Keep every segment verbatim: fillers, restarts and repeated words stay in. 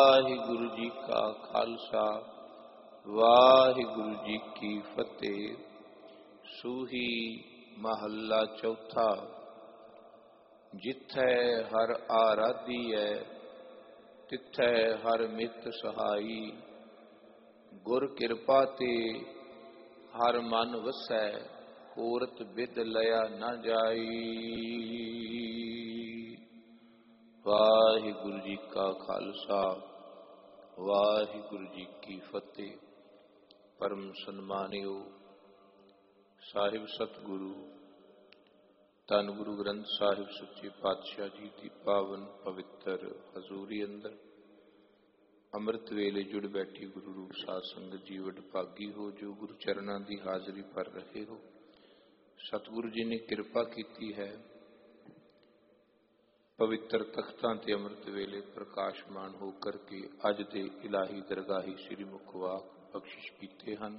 ਵਾਹਿਗੁਰੂ ਜੀ ਕਾ ਖਾਲਸਾ ਵਾਹਿਗੁਰੂ ਜੀ ਕੀ ਫਤਿਹ। ਸੂਹੀ ਮਹੱਲਾ ਚੌਥਾ। ਜਿੱਥੈ ਹਰ ਆਰਾਧੀਐ ਤਿੱਥੈ ਹਰ ਮਿੱਤ ਸਹਾਈ। ਗੁਰ ਕਿਰਪਾ ਤੇ ਹਰ ਮਨ ਵਸੈ ਹੋਰਤ ਬਿਦ ਲਿਆ ਨਾ ਜਾਈ। ਵਾਹਿਗੁਰੂ ਜੀ ਕਾ ਖਾਲਸਾ ਵਾਹਿਗੁਰੂ ਜੀ ਕੀ ਫਤਿਹ। ਪਰਮ ਸਨਮਾਨਿਓ ਸਾਹਿਬ ਸਤਿਗੁਰੂ ਧੰਨ ਗੁਰੂ ਗ੍ਰੰਥ ਸਾਹਿਬ ਸੱਚੇ ਪਾਤਸ਼ਾਹ ਜੀ ਦੀ ਪਾਵਨ ਪਵਿੱਤਰ ਹਜ਼ੂਰੀ ਅੰਦਰ ਅੰਮ੍ਰਿਤ ਵੇਲੇ ਜੁੜ ਬੈਠੀ ਗੁਰੂ ਰੂਪ ਸਾਧ ਸੰਗਤ ਜੀ ਵਡਭਾਗੀ ਹੋ, ਜੋ ਗੁਰੂ ਚਰਨਾਂ ਦੀ ਹਾਜ਼ਰੀ ਭਰ ਰਹੇ ਹੋ। ਸਤਿਗੁਰੂ ਜੀ ਨੇ ਕਿਰਪਾ ਕੀਤੀ ਹੈ, ਪਵਿੱਤਰ ਤਖਤਾਂ ਤੇ ਅੰਮ੍ਰਿਤ ਵੇਲੇ ਪ੍ਰਕਾਸ਼ਮਾਨ ਹੋ ਕਰਕੇ ਅੱਜ ਦੇ ਇਲਾਹੀ ਦਰਗਾਹੀ ਸ੍ਰੀ ਮੁਖਵਾਕ ਬਖਸ਼ਿਸ਼ ਕੀਤੇ ਹਨ,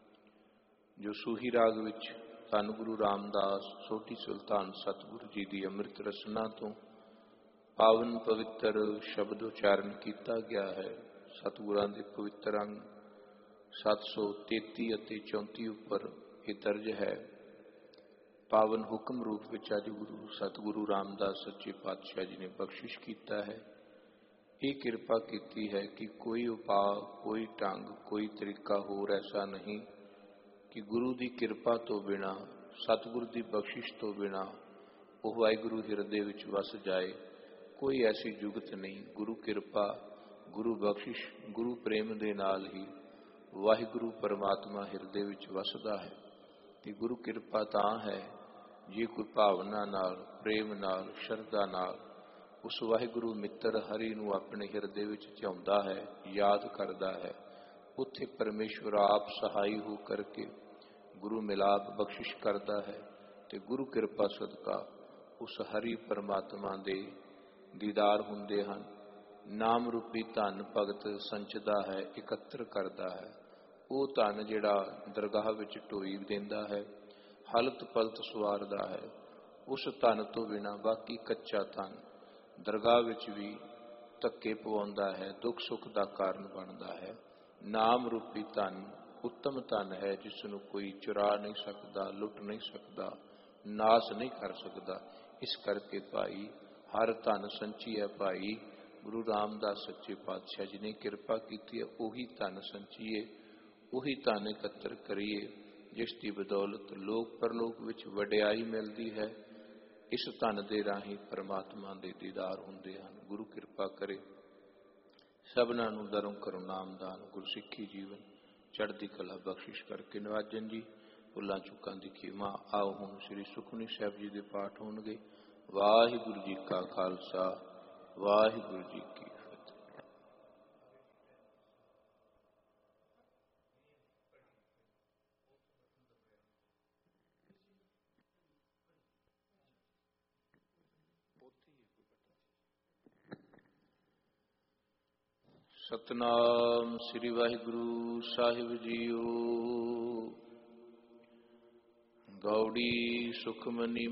ਜੋ ਸੂਹੀ ਰਾਗ ਵਿੱਚ ਧੰਨ ਗੁਰੂ ਰਾਮਦਾਸ ਸੋਢੀ ਸੁਲਤਾਨ ਸਤਿਗੁਰੂ ਜੀ ਦੀ ਅੰਮ੍ਰਿਤ ਰਸਨਾ ਤੋਂ ਪਾਵਨ ਪਵਿੱਤਰ ਸ਼ਬਦ ਉਚਾਰਨ ਕੀਤਾ ਗਿਆ ਹੈ। ਸਤਿਗੁਰਾਂ ਦੇ ਪਵਿੱਤਰ ਅੰਗ ਸੱਤ ਸੌ ਤੇਤੀ ਅਤੇ ਚੌਂਤੀ ਉੱਪਰ ਇਹ ਦਰਜ ਹੈ। ਪਾਵਨ ਹੁਕਮ ਰੂਪ ਵਿੱਚ ਅੱਜ ਗੁਰੂ ਸਤਿਗੁਰੂ ਰਾਮਦਾਸ ਸੱਚੇ ਪਾਤਸ਼ਾਹ ਜੀ ਨੇ ਬਖਸ਼ਿਸ਼ ਕੀਤਾ ਹੈ। ਇਹ ਕਿਰਪਾ ਕੀਤੀ ਹੈ ਕਿ ਕੋਈ ਉਪਾਅ, ਕੋਈ ਢੰਗ, ਕੋਈ ਤਰੀਕਾ ਹੋਰ ਐਸਾ ਨਹੀਂ ਕਿ ਗੁਰੂ ਦੀ ਕਿਰਪਾ ਤੋਂ ਬਿਨਾਂ, ਸਤਿਗੁਰੂ ਦੀ ਬਖਸ਼ਿਸ਼ ਤੋਂ ਬਿਨਾਂ ਉਹ ਵਾਹਿਗੁਰੂ ਹਿਰਦੇ ਵਿੱਚ ਵਸ ਜਾਏ। ਕੋਈ ਐਸੀ ਜੁਗਤ ਨਹੀਂ। ਗੁਰੂ ਕਿਰਪਾ, ਗੁਰੂ ਬਖਸ਼ਿਸ਼, ਗੁਰੂ ਪ੍ਰੇਮ ਦੇ ਨਾਲ ਹੀ ਵਾਹਿਗੁਰੂ ਪਰਮਾਤਮਾ ਹਿਰਦੇ ਵਿੱਚ ਵਸਦਾ ਹੈ। ਤੇ ਗੁਰੂ ਕਿਰਪਾ ਤਾਂ ਹੈ ਜੇ ਕੋਈ ਭਾਵਨਾ ਨਾਲ, ਪ੍ਰੇਮ ਨਾਲ, ਸ਼ਰਧਾ ਨਾਲ ਉਸ ਵਾਹਿਗੁਰੂ ਮਿੱਤਰ ਹਰੀ ਨੂੰ ਆਪਣੇ ਹਿਰਦੇ ਵਿੱਚ ਝਾਉਂਦਾ ਹੈ, ਯਾਦ ਕਰਦਾ ਹੈ। ਉੱਥੇ ਪਰਮੇਸ਼ਵਰ ਆਪ ਸਹਾਈ ਹੋ ਕਰਕੇ ਗੁਰੂ ਮਿਲਾਪ ਬਖਸ਼ਿਸ਼ ਕਰਦਾ ਹੈ ਤੇ ਗੁਰੂ ਕਿਰਪਾ ਸਦਕਾ ਉਸ ਹਰੀ ਪਰਮਾਤਮਾ ਦੇ ਦੀਦਾਰ ਹੁੰਦੇ ਹਨ। ਨਾਮ ਰੂਪੀ ਧਨ ਭਗਤ ਸੰਚਦਾ ਹੈ, ਇਕੱਤਰ ਕਰਦਾ ਹੈ। ਉਹ ਧਨ ਜਿਹੜਾ ਦਰਗਾਹ ਵਿੱਚ ਢੋਈ ਦਿੰਦਾ ਹੈ, ਹਲਤ ਪਲਤ ਸਵਾਰਦਾ ਹੈ। ਉਸ ਧਨ ਤੋਂ ਬਿਨਾਂ ਬਾਕੀ ਕੱਚਾ ਧਨ ਦਰਗਾਹ ਵਿੱਚ ਵੀ ਧੱਕੇ ਪਵਾਉਂਦਾ ਹੈ, ਦੁੱਖ ਸੁੱਖ ਦਾ ਕਾਰਨ ਬਣਦਾ ਹੈ। ਨਾਮ ਰੂਪੀ ਧਨ ਉੱਤਮ ਧਨ ਹੈ, ਜਿਸ ਨੂੰ ਕੋਈ ਚੁਰਾ ਨਹੀਂ ਸਕਦਾ, ਲੁੱਟ ਨਹੀਂ ਸਕਦਾ, ਨਾਸ ਨਹੀਂ ਕਰ ਸਕਦਾ। ਇਸ ਕਰਕੇ ਭਾਈ ਹਰ ਧਨ ਸੰਚੀ ਹੈ। ਭਾਈ ਗੁਰੂ ਰਾਮਦਾਸ ਸੱਚੇ ਪਾਤਸ਼ਾਹ ਜੀ ਨੇ ਕਿਰਪਾ ਕੀਤੀ ਹੈ, ਉਹੀ ਧਨ ਸੰਚੀਏ, ਉਹੀ ਧਨ ਇਕੱਤਰ ਕਰੀਏ, ਜਿਸ ਦੀ ਬਦੌਲਤ ਲੋਕ ਪਰਲੋਕ ਵਿੱਚ ਵਡਿਆਈ ਮਿਲਦੀ ਹੈ। ਇਸ ਧਨ ਦੇ ਰਾਹੀਂ ਪਰਮਾਤਮਾ ਦੇ ਦੀਦਾਰ ਹੁੰਦੇ ਹਨ। ਗੁਰੂ ਕਿਰਪਾ ਕਰੇ ਸਭਨਾਂ ਨੂੰ ਦਰੋਂ ਕਰੋ ਨਾਮਦਾਨ, ਗੁਰਸਿੱਖੀ ਜੀਵਨ ਚੜ੍ਹਦੀ ਕਲਾ ਬਖਸ਼ਿਸ਼ ਕਰਕੇ ਨਵਾਜਨ ਜੀ। ਭੁੱਲਾਂ ਚੁੱਕਾਂ ਦੀ ਖਿਮਾ। ਆਓ ਹੁਣ ਸ੍ਰੀ ਸੁਖਮਨੀ ਸਾਹਿਬ ਜੀ ਦੇ ਪਾਠ ਹੋਣਗੇ। ਵਾਹਿਗੁਰੂ ਜੀ ਕਾ ਖਾਲਸਾ ਵਾਹਿਗੁਰੂ ਜੀ ਕੀ ਫਤਿਹ। ਸਤਨਾਮ ਸ੍ਰੀ ਵਾਹਿਗੁਰੂ ਸਾਹਿਬ ਜੀਓ। ਗੌੜੀ ਸੁਖਮਨੀ